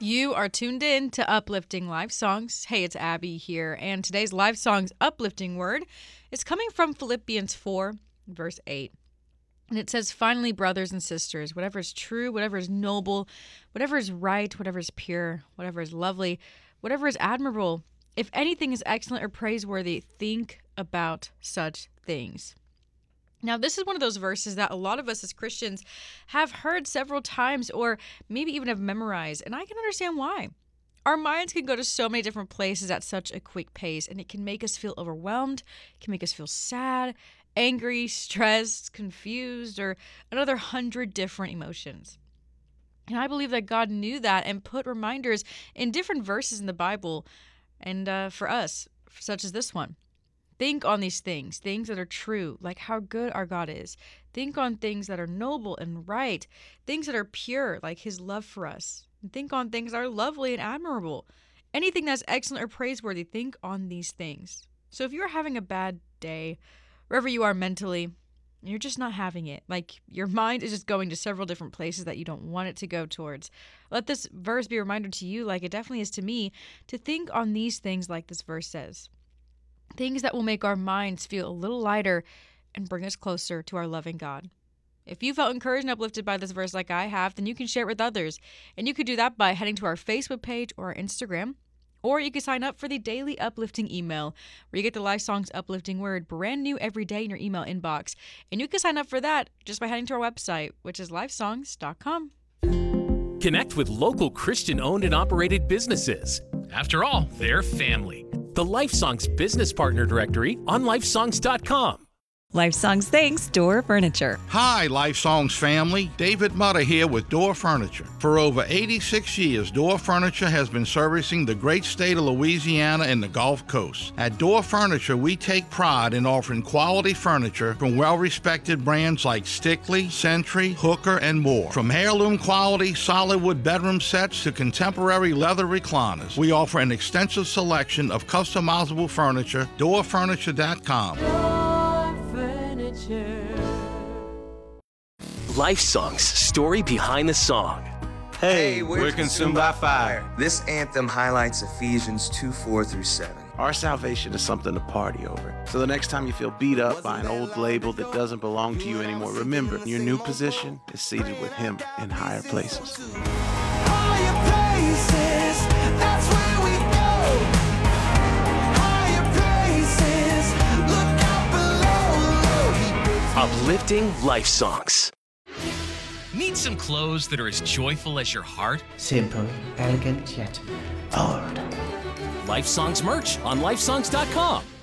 You are tuned in to Uplifting Life Songs. Hey, it's Abby here, and today's Life Songs uplifting word is coming from Philippians 4, verse 8. And it says, "Finally, brothers and sisters, whatever is true, whatever is noble, whatever is right, whatever is pure, whatever is lovely, whatever is admirable, if anything is excellent or praiseworthy, think about such things." Now, this is one of those verses that a lot of us as Christians have heard several times or maybe even have memorized, and I can understand why. Our minds can go to so many different places at such a quick pace, and it can make us feel overwhelmed, it can make us feel sad, angry, stressed, confused, or another 100 different emotions. And I believe that God knew that and put reminders in different verses in the Bible and for us, such as this one. Think on these things that are true, like how good our God is. Think on things that are noble and right, things that are pure, like his love for us. And think on things that are lovely and admirable. Anything that's excellent or praiseworthy, think on these things. So if you're having a bad day, wherever you are mentally, and you're just not having it, like your mind is just going to several different places that you don't want it to go towards, let this verse be a reminder to you, like it definitely is to me, to think on these things like this verse says. Things that will make our minds feel a little lighter and bring us closer to our loving God. If you felt encouraged and uplifted by this verse like I have, then you can share it with others. And you could do that by heading to our Facebook page or our Instagram. Or you can sign up for the daily uplifting email, where you get the Life Songs uplifting word brand new every day in your email inbox. And you can sign up for that just by heading to our website, which is lifesongs.com. Connect with local Christian-owned and operated businesses. After all, they're family. The Life Songs Business Partner Directory on lifesongs.com. Life Songs thanks Door Furniture. Hi, Life Songs family. David Mutter here with Door Furniture. For over 86 years, Door Furniture has been servicing the great state of Louisiana and the Gulf Coast. At Door Furniture, we take pride in offering quality furniture from well-respected brands like Stickley, Century, Hooker, and more. From heirloom quality solid wood bedroom sets to contemporary leather recliners, we offer an extensive selection of customizable furniture. DoorFurniture.com. Life Songs, story behind the song. Hey, we're consumed by fire. This anthem highlights Ephesians 2:4-7. Our salvation is something to party over. So the next time you feel beat up by an old label that doesn't belong to you anymore, remember, your new position is seated with him in higher places. Higher places, that's where we go. Higher places, look out below. Uplifting Life Songs. Need some clothes that are as joyful as your heart? Simple, elegant, yet bold. Life Songs merch on lifesongs.com.